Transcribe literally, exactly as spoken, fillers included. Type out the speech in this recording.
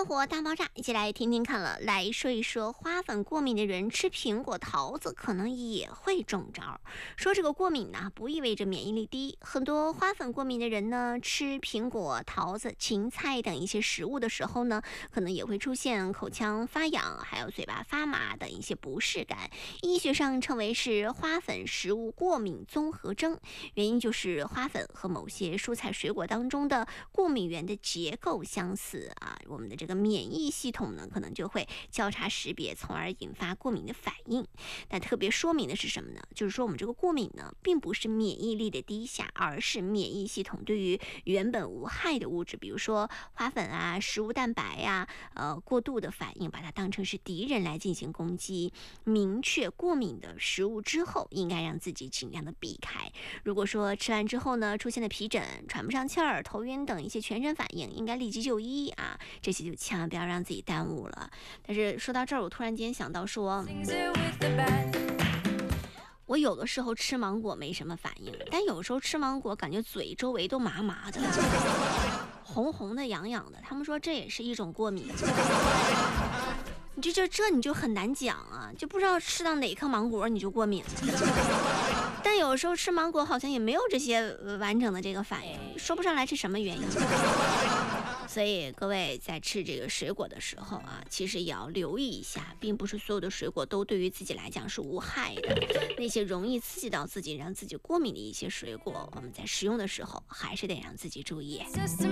生活大爆炸，一起来听听看了。来说一说花粉过敏的人吃苹果、桃子可能也会中招。说这个过敏呢，不意味着免疫力低。很多花粉过敏的人呢，吃苹果、桃子、芹菜等一些食物的时候呢，可能也会出现口腔发痒，还有嘴巴发麻等一些不适感。医学上称为是花粉食物过敏综合征，原因就是花粉和某些蔬菜水果当中的过敏源的结构相似啊，我们的这个免疫系统呢，可能就会交叉识别，从而引发过敏的反应。但特别说明的是什么呢？就是说我们这个过敏呢，并不是免疫力的低下，而是免疫系统对于原本无害的物质，比如说花粉啊、食物蛋白呀、啊、呃，过度的反应，把它当成是敌人来进行攻击。明确过敏的食物之后，应该让自己尽量的避开。如果说吃完之后呢，出现了皮疹、喘不上气儿、头晕等一些全身反应，应该立即就医啊，这些就千万不要让自己耽误了。但是说到这儿，我突然间想到说，我有的时候吃芒果没什么反应，但有时候吃芒果感觉嘴周围都麻麻的，红红的、痒痒的。他们说这也是一种过敏。你就这这你就很难讲啊，就不知道吃到哪颗芒果你就过敏了。但有时候吃芒果好像也没有这些完整的这个反应，说不上来是什么原因。所以各位在吃这个水果的时候啊，其实也要留意一下，并不是所有的水果都对于自己来讲是无害的。那些容易刺激到自己、让自己过敏的一些水果，我们在食用的时候还是得让自己注意。